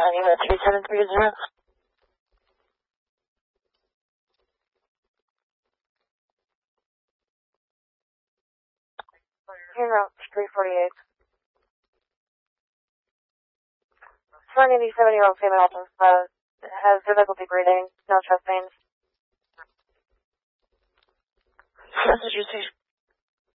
unit 3730. Unit 348. Finding the 70-year-old female has difficulty breathing, no chest pains. Message received.